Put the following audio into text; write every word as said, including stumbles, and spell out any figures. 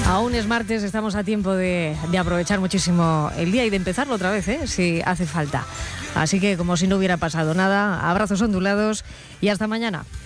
Aún es martes, estamos a tiempo de, de aprovechar muchísimo el día y de empezarlo otra vez, ¿eh? Si hace falta. Así que como si no hubiera pasado nada, abrazos ondulados y hasta mañana.